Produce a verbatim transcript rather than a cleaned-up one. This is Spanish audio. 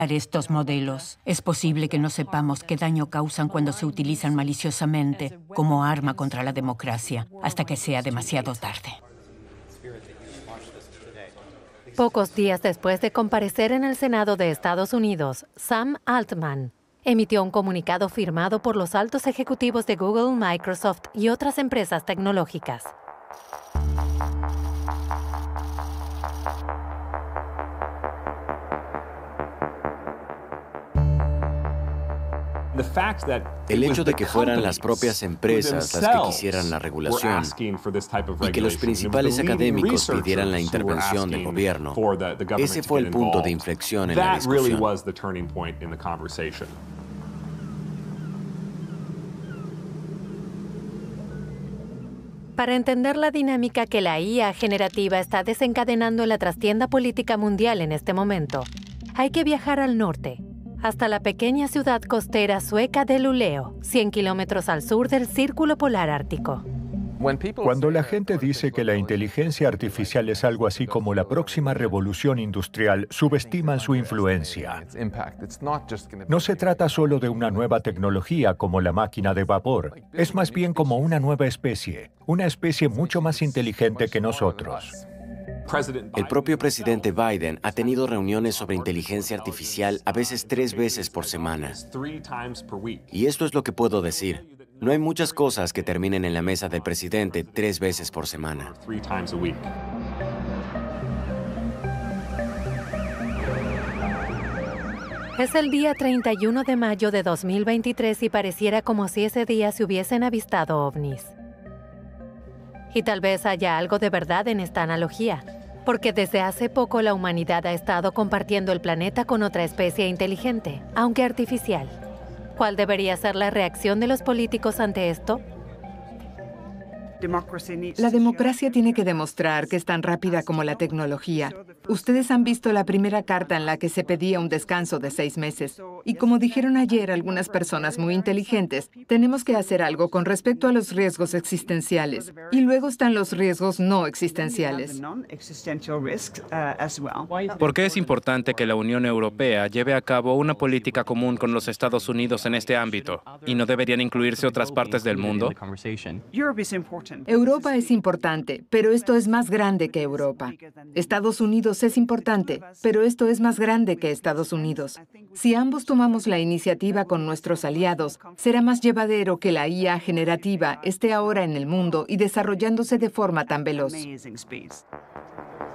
estos modelos. Es posible que no sepamos qué daño causan cuando se utilizan maliciosamente como arma contra la democracia, hasta que sea demasiado tarde. Pocos días después de comparecer en el Senado de Estados Unidos, Sam Altman emitió un comunicado firmado por los altos ejecutivos de Google, Microsoft y otras empresas tecnológicas. El hecho de que fueran las propias empresas las que quisieran la regulación y que los principales académicos pidieran la intervención del gobierno, ese fue el punto de inflexión en la discusión. Para entender la dinámica que la I A generativa está desencadenando en la trastienda política mundial en este momento, hay que viajar al norte, hasta la pequeña ciudad costera sueca de Luleå, cien kilómetros al sur del Círculo Polar Ártico. Cuando la gente dice que la inteligencia artificial es algo así como la próxima revolución industrial, subestiman su influencia. No se trata solo de una nueva tecnología como la máquina de vapor, es más bien como una nueva especie, una especie mucho más inteligente que nosotros. El propio presidente Biden ha tenido reuniones sobre inteligencia artificial a veces tres veces por semana. Y esto es lo que puedo decir. No hay muchas cosas que terminen en la mesa del presidente tres veces por semana. Es el día treinta y uno de mayo de dos mil veintitrés y pareciera como si ese día se hubiesen avistado ovnis. Y tal vez haya algo de verdad en esta analogía, porque desde hace poco la humanidad ha estado compartiendo el planeta con otra especie inteligente, aunque artificial. ¿Cuál debería ser la reacción de los políticos ante esto? La democracia tiene que demostrar que es tan rápida como la tecnología. Ustedes han visto la primera carta en la que se pedía un descanso de seis meses. Y como dijeron ayer algunas personas muy inteligentes, tenemos que hacer algo con respecto a los riesgos existenciales. Y luego están los riesgos no existenciales. ¿Por qué es importante que la Unión Europea lleve a cabo una política común con los Estados Unidos en este ámbito? ¿Y no deberían incluirse otras partes del mundo? Europa es importante, pero esto es más grande que Europa. Estados Unidos es importante, pero esto es más grande que Estados Unidos. Si ambos tomamos la iniciativa con nuestros aliados, será más llevadero que la I A generativa esté ahora en el mundo y desarrollándose de forma tan veloz.